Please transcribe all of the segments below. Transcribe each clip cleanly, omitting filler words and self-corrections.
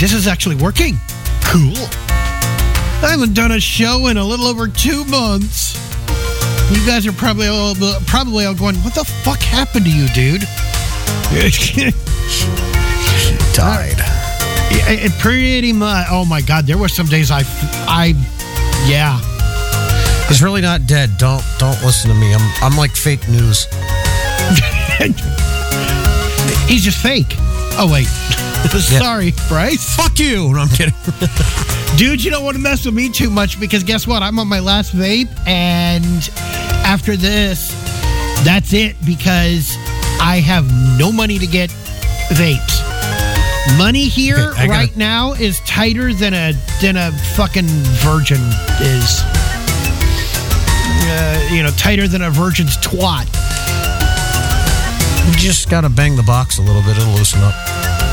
this is actually working. Cool. I haven't done a show in a little over 2 months. You guys are probably all going, what the fuck happened to you, dude? Died. It pretty much. Oh my God, there were some days yeah. He's really not dead. Don't listen to me. I'm like fake news. He's just fake. Oh wait. Sorry, Bryce. Fuck you. No, I'm kidding. Dude, you don't want to mess with me too much because guess what? I'm on my last vape, and after this, that's it because I have no money to get vapes. Money here right now is tighter than a fucking virgin is. Tighter than a virgin's twat. You just gotta bang the box a little bit; it'll loosen up.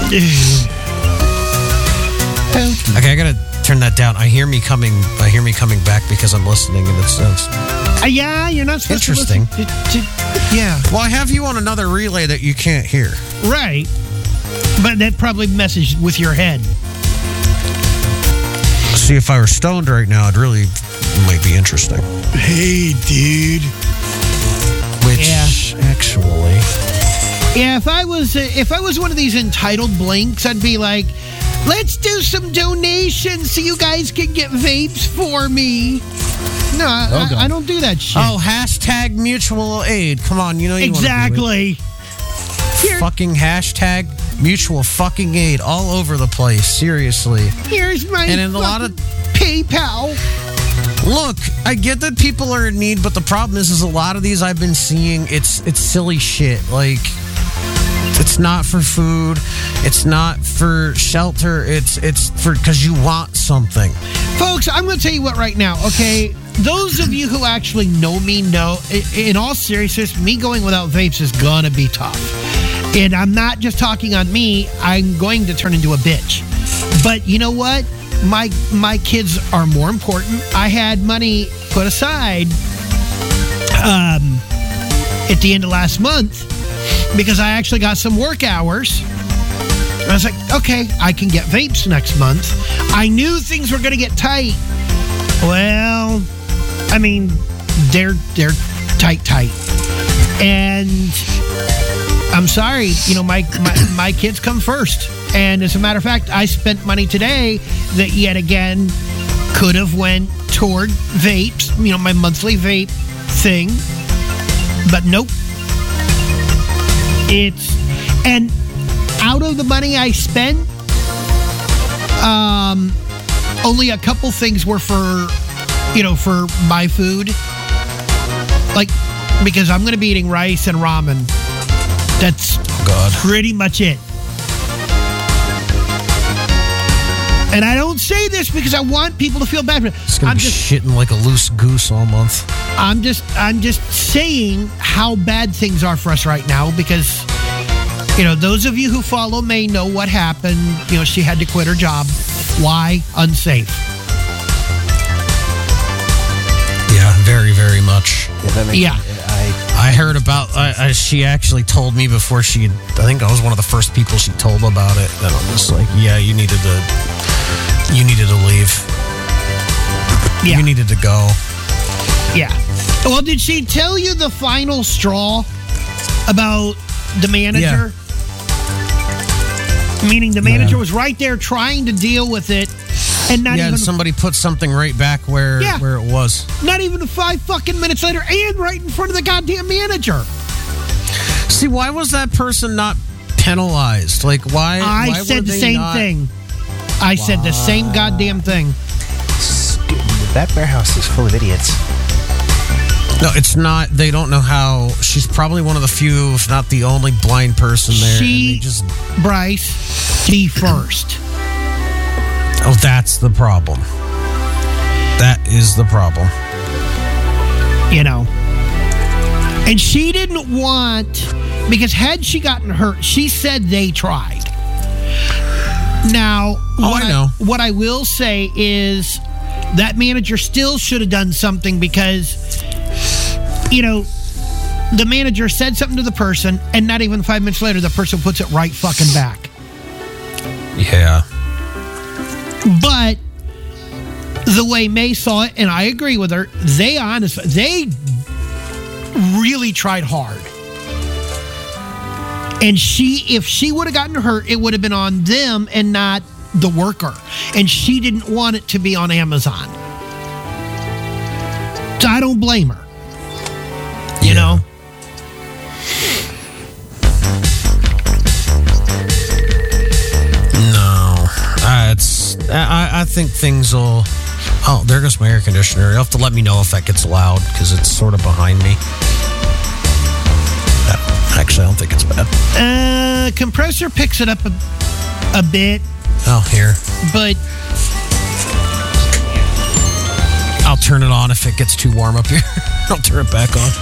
Okay, I gotta turn that down. I hear me coming back because I'm listening, and it's yeah, you're not supposed interesting. to listen yeah. Well, I have you on another relay that you can't hear. Right. But that probably messes with your head. See, if I were stoned right now, it might be interesting. Hey, dude. Which, actually... Yeah, if I was one of these entitled blinks, I'd be like, let's do some donations so you guys can get vapes for me. No, I don't do that shit. Oh, hashtag mutual aid. Come on, you know you exactly. Fucking hashtag mutual fucking aid all over the place. Seriously. Here's my and in a lot of PayPal. Look, I get that people are in need, but the problem is a lot of these I've been seeing, it's silly shit. Like, it's not for food. It's not for shelter. It's for because you want something. Folks, I'm going to tell you what right now, okay? Those of you who actually know me know, in all seriousness, me going without vapes is going to be tough. And I'm not just talking on me. I'm going to turn into a bitch. But you know what? My kids are more important. I had money put aside at the end of last month because I actually got some work hours. And I was like, okay, I can get vapes next month. I knew things were going to get tight. Well, I mean, they're tight. And I'm sorry, my kids come first. And as a matter of fact, I spent money today that yet again could have went toward vapes, my monthly vape thing. But nope. And out of the money I spent, only a couple things were for my food. Like, because I'm going to be eating rice and ramen. That's pretty much it. And I don't say this because I want people to feel bad. It's going to be shitting like a loose goose all month. I'm just saying how bad things are for us right now because, those of you who follow may know what happened. She had to quit her job. Why? Unsafe. Yeah, very, very much. Yeah. I heard about, she actually told me before I think I was one of the first people she told about it. And I'm just like, yeah, you needed to leave. Yeah. You needed to go. Yeah. Well, did she tell you the final straw about the manager? Yeah. Meaning the manager was right there trying to deal with it. And and somebody put something right back where it was. Not even 5 fucking minutes later, and right in front of the goddamn manager. See, why was that person not penalized? Like, why? I said the same thing. I said the same goddamn thing. That warehouse is full of idiots. No, it's not. They don't know how. She's probably one of the few, if not the only blind person there. Bryce, the first. Oh, that's the problem. That is the problem. And she didn't want, because had she gotten hurt, she said they tried. Now, what I will say is that manager still should have done something because, the manager said something to the person, and not even 5 minutes later, the person puts it right fucking back. Yeah. But the way May saw it, and I agree with her, they really tried hard. And if she would have gotten hurt, it would have been on them and not the worker. And she didn't want it to be on Amazon. So I don't blame her. You know? No. I think things will... Oh, there goes my air conditioner. You'll have to let me know if that gets loud, because it's sort of behind me. Actually, I don't think it's bad. Compressor picks it up a bit. Oh, here. But... I'll turn it on if it gets too warm up here. I'll turn it back on.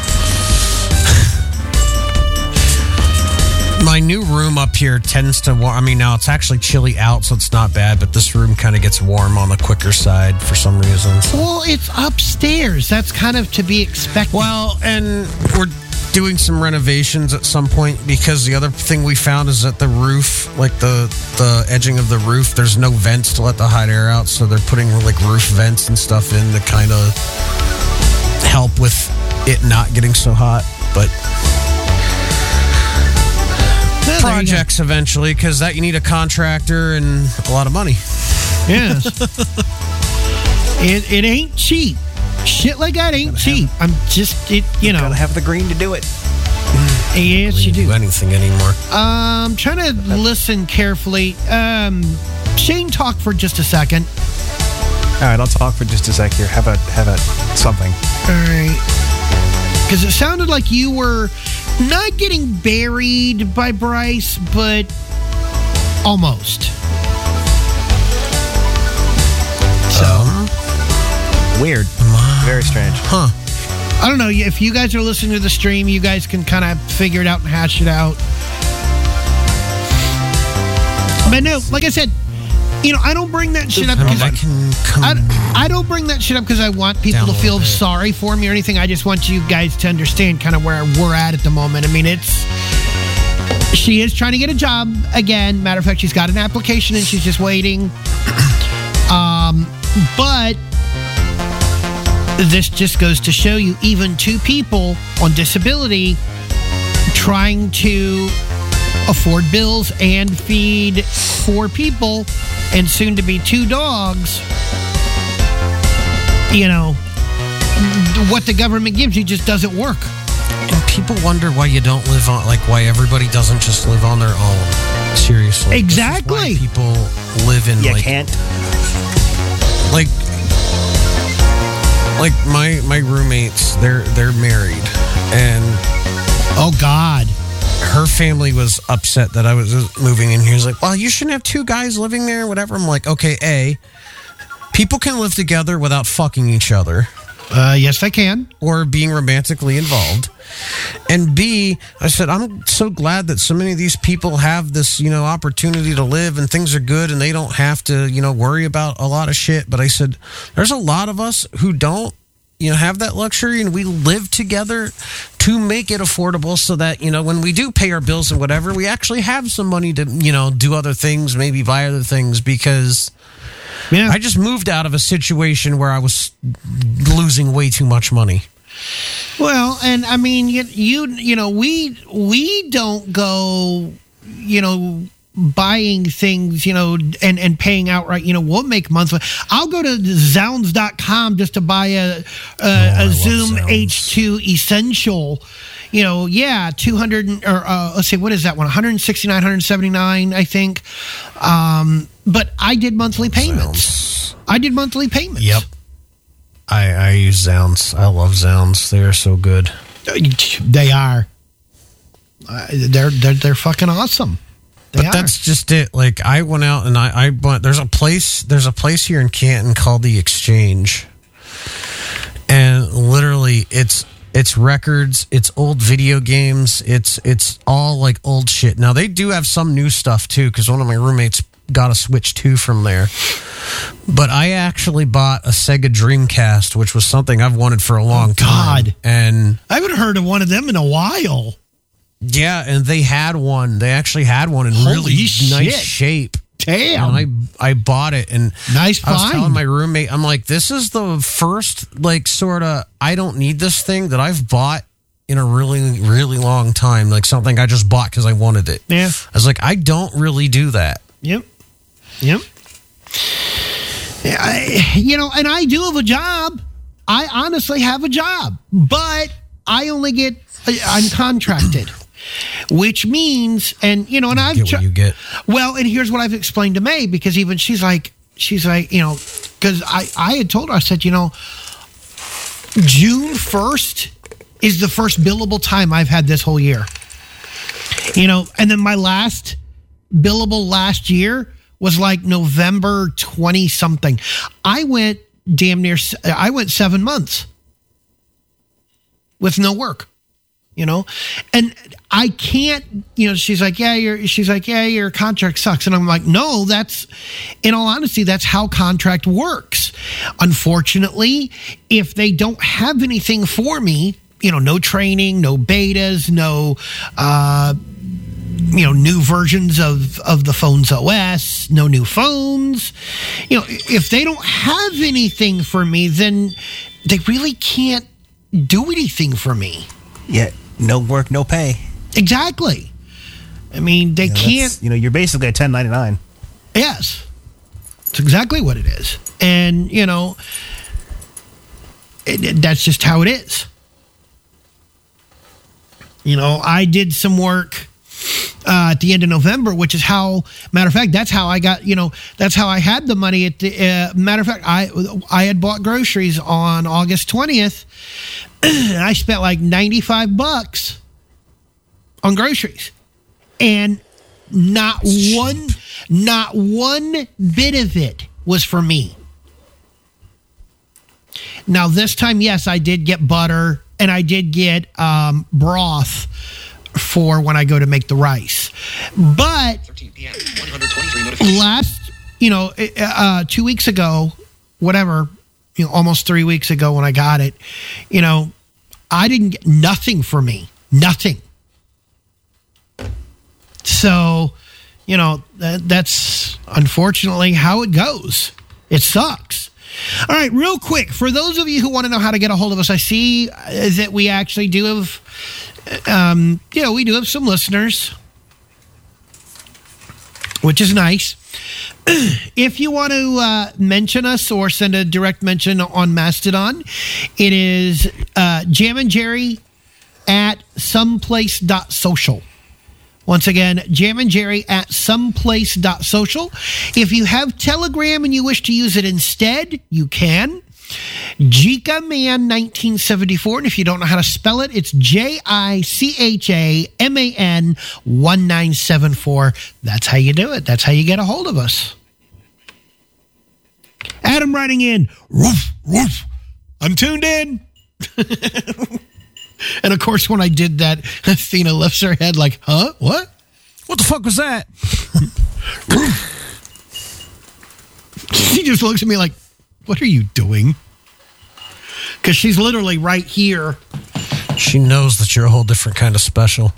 My new room up here tends to warm. I mean, now it's actually chilly out, so it's not bad, but this room kind of gets warm on the quicker side for some reasons. Well, it's upstairs. That's kind of to be expected. Well, and we're doing some renovations at some point, because the other thing we found is that the roof, like the edging of the roof, there's no vents to let the hot air out, so they're putting like roof vents and stuff in to kind of help with it not getting so hot. But projects eventually, because that you need a contractor and a lot of money. Yes. It ain't cheap. Shit like that ain't cheap. I'm just, Gotta have the green to do it. Yes, you do. Anything anymore. Trying to listen carefully. Shane, talk for just a second. All right, I'll talk for just a sec here. Have a something. All right. Because it sounded like you were not getting buried by Bryce, but almost. So weird. Very strange. Huh. I don't know. If you guys are listening to the stream, you guys can kind of figure it out and hash it out. But no, like I said, I don't bring that shit up because I don't bring that shit up because I want people to feel sorry for me or anything. I just want you guys to understand kind of where we're at the moment. I mean, she is trying to get a job again. Matter of fact, she's got an application and she's just waiting. But this just goes to show you, even two people on disability trying to afford bills and feed 4 people and soon to be 2 dogs, what the government gives you just doesn't work. And people wonder why you don't live on, why everybody doesn't just live on their own. Seriously. Exactly. This is why people live in, You can't. Like my roommates, they're married, and oh God, her family was upset that I was moving in here. He's like, well, you shouldn't have 2 guys living there, whatever. I'm like, okay, people can live together without fucking each other. Yes, they can. Or being romantically involved. And B, I said, I'm so glad that so many of these people have this, opportunity to live and things are good and they don't have to, worry about a lot of shit. But I said, there's a lot of us who don't, have that luxury, and we live together to make it affordable so that, when we do pay our bills and whatever, we actually have some money to, do other things, maybe buy other things, because I just moved out of a situation where I was losing way too much money. Well, and I mean, we don't go, buying things, and paying outright. We'll make monthly. I'll go to Zounds.com just to buy a Zoom H2 Essential. 200 or let's see, what is that one? 169, 179, I think. But I did monthly payments. Yep. I use Zounds. I love Zounds. They are so good. They are. They're fucking awesome. That's just it. I went out and I bought. There's a place here in Canton called The Exchange, and literally it's records, it's old video games, it's all old shit. Now they do have some new stuff too, because one of my roommates got a Switch 2 from there. But I actually bought a Sega Dreamcast, which was something I've wanted for a long time. God. And I haven't heard of one of them in a while. Yeah, and they had one. They actually had one in really nice shape. Damn. And I bought it, and Nice I was find. telling my roommate, I'm like, this is the first, like, sort of, I don't need this thing that I've bought in a really, really long time. Like, something I just bought because I wanted it. Yeah. I was like, I don't really do that. Yep. Yeah, and I do have a job. I honestly have a job, but I only I'm contracted, which means, and I've Get what you get. Well, and here's what I've explained to May, because even she's like, because I had told her, I said, June 1st is the first billable time I've had this whole year. And then my last billable last year was like November 20 something. I went 7 months with no work, and I can't, she's like, your contract sucks. And I'm like, no, in all honesty, that's how contract works. Unfortunately, if they don't have anything for me, no training, no betas, no, new versions of the phone's OS, no new phones. If they don't have anything for me, then they really can't do anything for me. Yeah, no work, no pay. Exactly. I mean, they can't. You're basically a 1099. Yes. It's exactly what it is. And, that's just how it is. I did some work at the end of November, which is how, matter of fact, that's how I got, that's how I had the money at the, matter of fact, I had bought groceries on August 20th, and I spent like $95 on groceries, and not one bit of it was for me. Now this time, yes, I did get butter, and I did get broth for when I go to make the rice. But 13 p.m. 123 notifications. last, 2 weeks ago, whatever, almost 3 weeks ago when I got it, I didn't get nothing for me. Nothing. So, that's unfortunately how it goes. It sucks. All right, real quick, for those of you who want to know how to get a hold of us, I see that we actually do have, we do have some listeners, which is nice. If you want to mention us or send a direct mention on Mastodon, it is Jammin' Jerry at someplace.social. Once again, Jammin' Jerry at someplace.social. If you have Telegram and you wish to use it instead, you can. Jika Man 1974, and if you don't know how to spell it, it's JICHAMAN 1974. That's how you do it. That's how you get a hold of us. Adam writing in, woof, woof, I'm tuned in. And of course, when I did that, Athena lifts her head like, huh? What? What the fuck was that? She just looks at me like, what are you doing? Because she's literally right here. She knows that you're a whole different kind of special.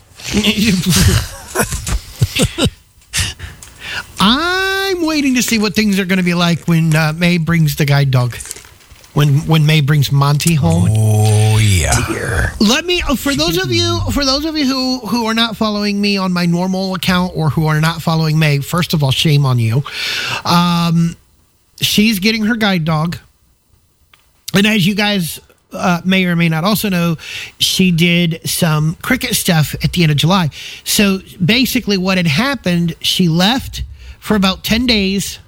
I'm waiting to see what things are going to be like when May brings the guide dog. When May brings Monty home. Oh yeah. Let me for those of you who are not following me on my normal account or who are not following May, first of all, shame on you. She's getting her guide dog. And as you guys may or may not also know, she did some cricket stuff at the end of July. So basically what had happened, she left for about 10 days.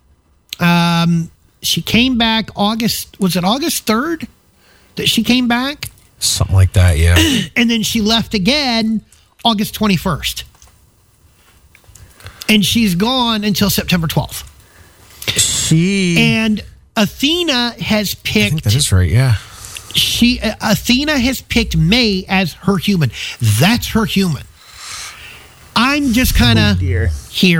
She came back August 3rd that she came back? Something like that, yeah. And then she left again August 21st. And she's gone until September 12th. And Athena has picked... I think that is right, yeah. Athena has picked May as her human. That's her human. I'm just kind of here.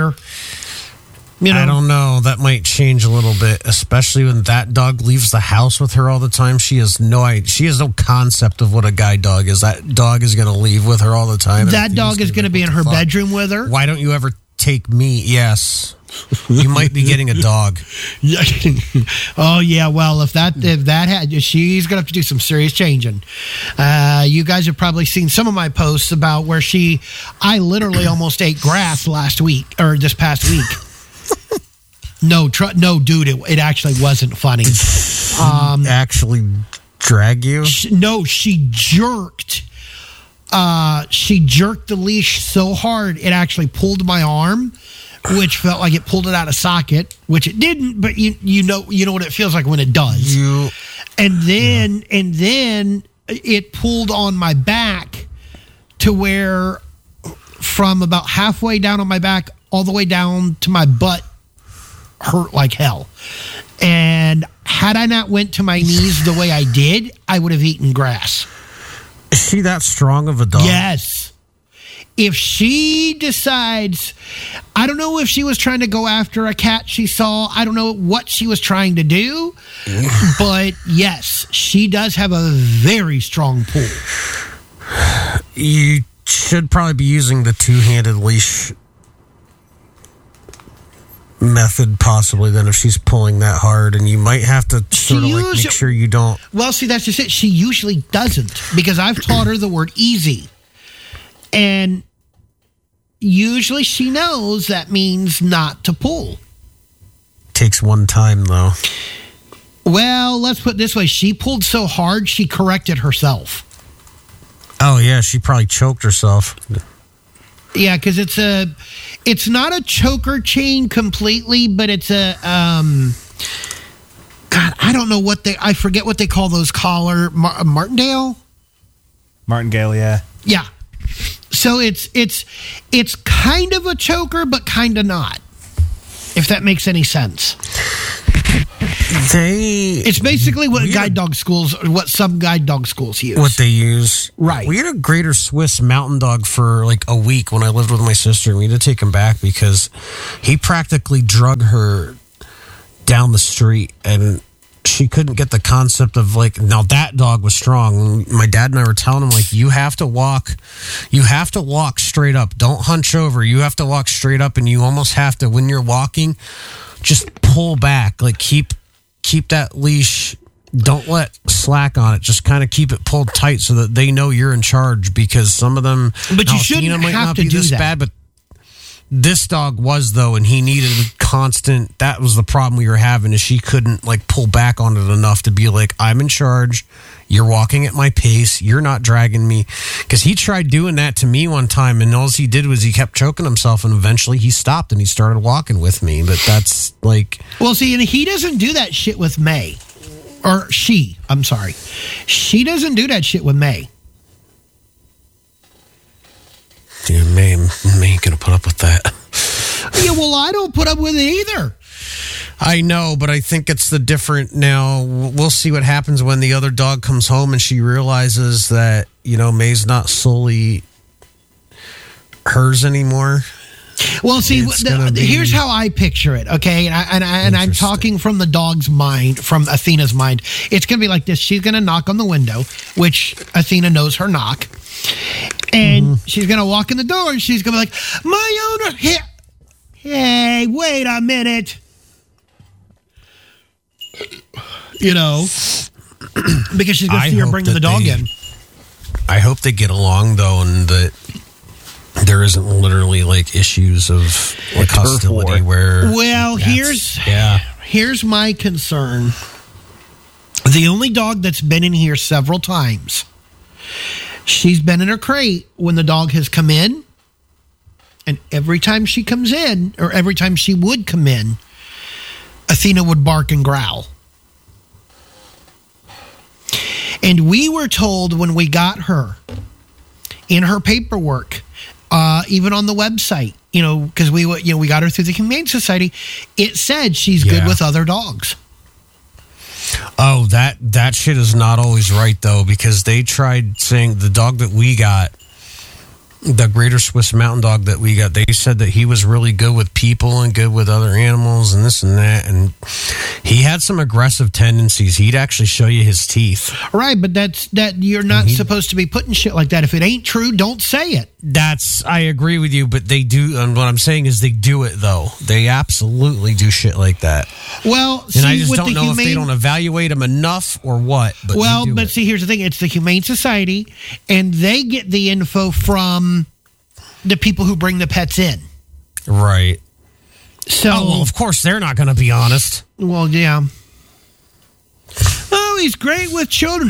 I don't know. That might change a little bit, especially when that dog leaves the house with her all the time. She has no concept of what a guide dog is. That dog is going to leave with her all the time. That dog is going to be in her bedroom with her. Why don't you ever take me. Yes. You might be getting a dog. Oh yeah, well if that had, she's gonna have to do some serious changing. You guys have probably seen some of my posts about where I literally almost ate grass this past week. No, dude, it actually wasn't funny. Actually drag you? No, she jerked. She jerked the leash so hard it actually pulled my arm, which felt like it pulled it out of socket, which it didn't. But you know what it feels like when it does. And then it pulled on my back to where from about halfway down on my back all the way down to my butt hurt like hell. And had I not went to my knees the way I did, I would have eaten grass. Is she that strong of a dog? Yes. If she decides, I don't know if she was trying to go after a cat she saw. I don't know what she was trying to do. But yes, she does have a very strong pull. You should probably be using the two-handed leash method possibly then if she's pulling that hard, and you might have to sort of like make sure you don't. Well, see, that's just it. She usually doesn't, because I've taught her the word easy. And usually she knows that means not to pull. Takes one time, though. Well, let's put it this way. She pulled so hard, she corrected herself. Oh, yeah, she probably choked herself. Yeah, because it's not a choker chain completely, but it's a, God, I don't know I forget what they call those collar, Martingale? Martingale, yeah. Yeah. So it's kind of a choker, but kind of not, if that makes any sense. It's basically what some guide dog schools use. What they use. Right. We had a Greater Swiss mountain dog for like a week when I lived with my sister, and we had to take him back because he practically drug her down the street, and she couldn't get the concept of like, now that dog was strong. My dad and I were telling him, like, you have to walk straight up. Don't hunch over. You have to walk straight up, and you almost have to, when you're walking, just pull back. Like keep that leash. Don't let slack on it. Just kind of keep it pulled tight so that they know you're in charge, because some of them, but you shouldn't have to do this that. Bad, but this dog was, though, and he needed a constant. That was the problem we were having, is she couldn't like pull back on it enough to be like, I'm in charge. You're walking at my pace. You're not dragging me. Because he tried doing that to me one time, and all he did was he kept choking himself, and eventually he stopped and he started walking with me. But that's like, well, see, and he doesn't do that shit with May, or she. I'm sorry, she doesn't do that shit with May. Yeah, May ain't gonna put up with that. Yeah, well, I don't put up with it either. I know, but I think it's the different now. We'll see what happens when the other dog comes home and she realizes that, May's not solely hers anymore. Well, see, here's how I picture it, okay? And I'm talking from the dog's mind, from Athena's mind. It's going to be like this. She's going to knock on the window, which Athena knows her knock. And she's going to walk in the door, and she's going to be like, my owner, hey, wait a minute. Because she's going to see her bringing the dog in. I hope they get along, though, and that there isn't literally like issues of like hostility where. Well, here's my concern. The only dog that's been in here several times, she's been in her crate when the dog has come in, and every time she comes in, or every time she would come in, Athena would bark and growl. And we were told when we got her, in her paperwork, even on the website, because we got her through the Humane Society, it said she's good with other dogs. Oh, that shit is not always right, though, because they tried saying the dog that we got, the Greater Swiss Mountain Dog that we got, they said that he was really good with people and good with other animals and this and that. And he had some aggressive tendencies. He'd actually show you his teeth. Right, but that you're not supposed to be putting shit like that. If it ain't true, don't say it. I agree with you, but they do. And what I'm saying is they do it, though. They absolutely do shit like that. Well, and I just don't know if they don't evaluate them enough or what. But see, here's the thing. It's the Humane Society, and they get the info from the people who bring the pets in. Right. So, well, of course, they're not going to be honest. Well, yeah. Oh, he's great with children.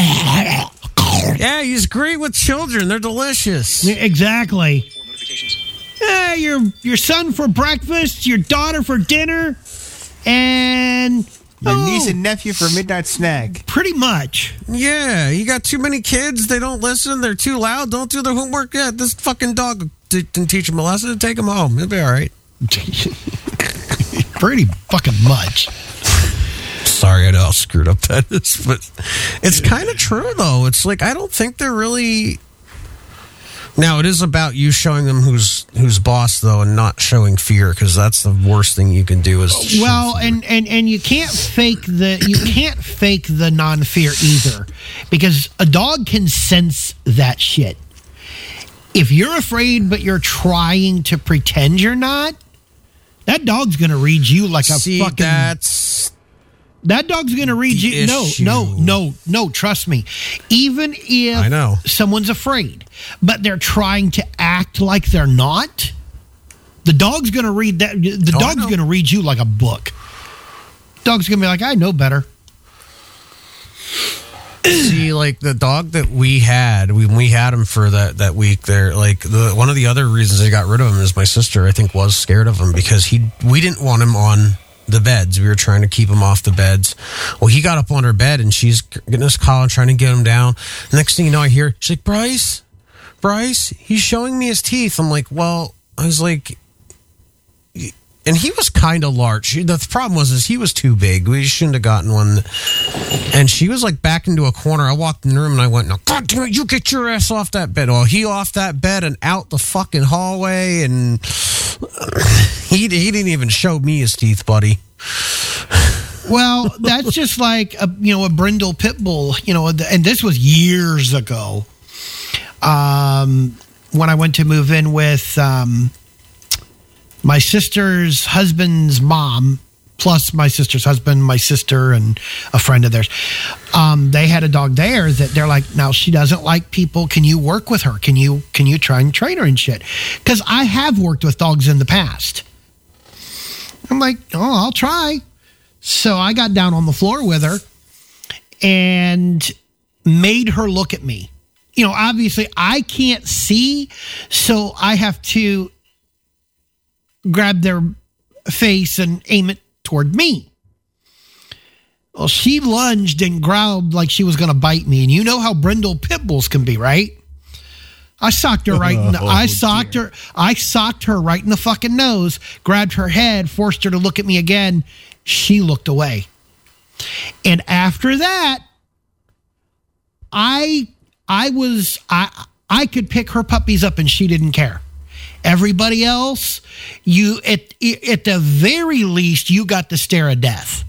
Yeah, he's great with children. They're delicious. Exactly. Yeah, your son for breakfast, your daughter for dinner, and my niece and nephew for midnight snack. Pretty much. Yeah, you got too many kids. They don't listen. They're too loud. Don't do their homework. Yeah, this fucking dog didn't teach them a lesson. Take them home. It'll be all right. Pretty fucking much. Sorry, I know how screwed up that is, but it's kind of true, though. It's like, I don't think they're really... Now, it is about you showing them who's boss, though, and not showing fear, because that's the worst thing you can do. And you can't fake the non-fear either, because a dog can sense that shit. If you're afraid, but you're trying to pretend you're not, that dog's going to read you like a fucking... That dog's going to read you. No, trust me. Even if someone's afraid, but they're trying to act like they're not, the dog's going to read that. The dog's going to read you like a book. Dog's going to be like, I know better. See, like the dog that we had, when we had him for that week there, like one of the other reasons they got rid of him is my sister, I think, was scared of him because we didn't want him on the beds. We were trying to keep him off the beds. Well, he got up on her bed and she's getting his collar, trying to get him down. Next thing you know, I hear, she's like, Bryce, he's showing me his teeth. I'm like, well, I was like, and he was kind of large. The problem was he was too big. We shouldn't have gotten one. And she was like back into a corner. I walked in the room and I went, no, God damn it, you get your ass off that bed. Well, he off that bed and out the fucking hallway, and he didn't even show me his teeth, buddy. Well, that's just like a brindle pit bull, and this was years ago. When I went to move in with my sister's husband's mom, plus my sister's husband, my sister, and a friend of theirs. They had a dog there that they're like, now she doesn't like people. Can you work with her? Can you try and train her and shit? Because I have worked with dogs in the past. I'm like, oh, I'll try. So I got down on the floor with her and made her look at me. Obviously I can't see, so I have to grab their face and aim it toward me. Well, she lunged and growled like she was going to bite me. And you know how brindle pit bulls can be, right? I socked her right in the, I socked her right in the fucking nose, grabbed her head, forced her to look at me again. She looked away. And after that, I could pick her puppies up and she didn't care. Everybody else, at the very least, you got the stare of death.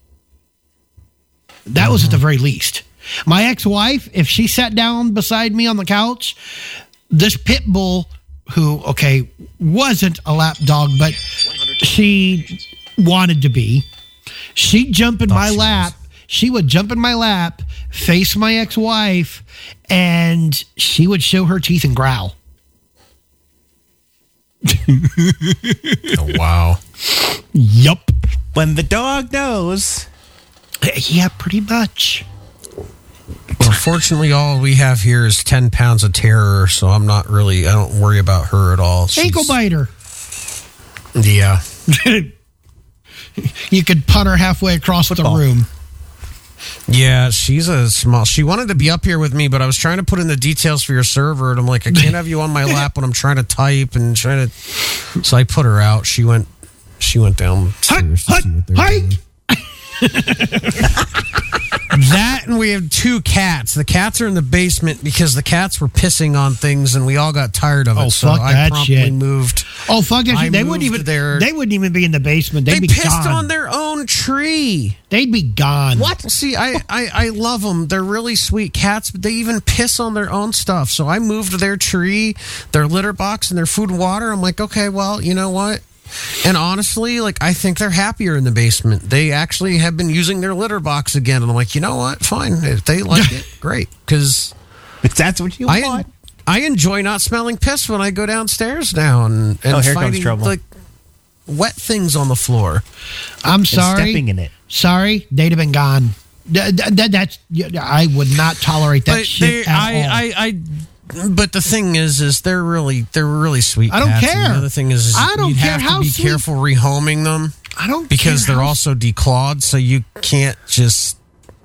That was at the very least. My ex-wife, if she sat down beside me on the couch, this pit bull, who, wasn't a lap dog, but she wanted to be, she'd jump in my lap. She would jump in my lap, face my ex-wife, and she would show her teeth and growl. Oh, wow. Yup. When the dog knows. Yeah, pretty much. Well, fortunately, all we have here is 10 pounds of terror, so I don't worry about her at all. Ankle biter. Yeah. You could punt her halfway across the room. Yeah, she wanted to be up here with me, but I was trying to put in the details for your server, and I'm like, I can't have you on my lap when I'm trying to type and so I put her out. She went downstairs to see what they were doing. That, and we have 2 cats. The cats are in the basement because the cats were pissing on things, and we all got tired of it. Oh, so fuck I that promptly shit. moved. Oh, fuck that I shit. They moved wouldn't even be in the basement. They'd They be pissed gone. on their own tree. They'd be gone. What? See, I love them. They're really sweet cats, but they even piss on their own stuff. So I moved their tree, their litter box, and their food and water. I'm like, okay, well, you know what? And honestly, like, I think they're happier in the basement. They actually have been using their litter box again. And I'm like, you know what? Fine. If they like it, great. Because If that's what you want. I enjoy not smelling piss when I go downstairs now and Oh, here comes finding, trouble. like, wet things on the floor. I'm And sorry. stepping in it. Sorry, they'd have been gone. That's I would not tolerate that But shit at all. But the thing is they're really sweet. I don't cats. care. And the other thing is I don't you'd care have how to be sweet- careful rehoming them I don't because care they're how- also declawed, so you can't just.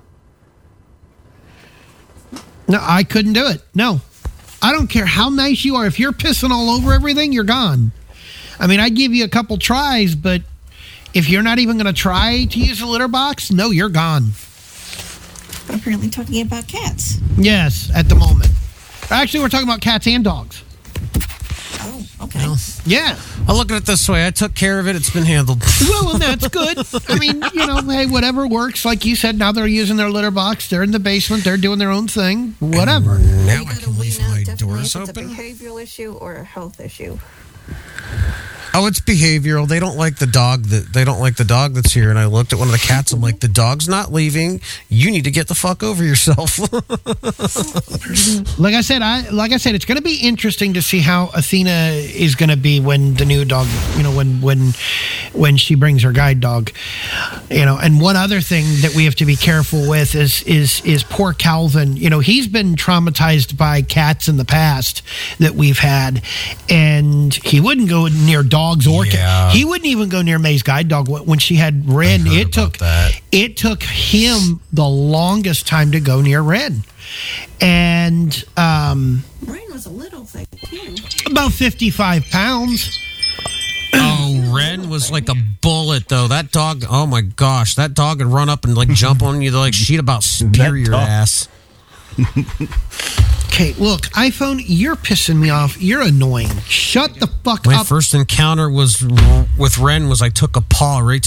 No, I couldn't do it. No. I don't care how nice you are. If you're pissing all over everything, you're gone. I mean, I'd give you a couple tries, but if you're not even going to try to use a litter box, no, you're gone. But apparently talking about cats. Yes, at the moment. Actually, we're talking about cats and dogs. Oh, okay. Yeah. I look at it this way: I took care of it; it's been handled. Well, and that's good. I mean, hey, whatever works. Like you said, now they're using their litter box. They're in the basement. They're doing their own thing. Whatever. Now You I gotta can leave wean out my definitely doors if it's open. a behavioral issue or a health issue. Oh, it's behavioral. They don't like the dog that's here. And I looked at one of the cats. I'm like, the dog's not leaving. You need to get the fuck over yourself. Like I said, it's going to be interesting to see how Athena is going to be when the new dog, when she brings her guide dog, And one other thing that we have to be careful with is poor Calvin. He's been traumatized by cats in the past that we've had, and he wouldn't go near dogs or Yeah. he wouldn't even go near May's guide dog when she had Ren. I heard about that. It took him the longest time to go near Ren. And Rain was a little thing, too. about 55 pounds. Oh, Ren was like a bullet, though. That dog, oh my gosh, that dog would run up and like jump on you, like she'd about spear your dog. ass. Okay, look, iPhone, you're pissing me off. You're annoying. Shut the fuck My up. first encounter was with Ren was I took a paw right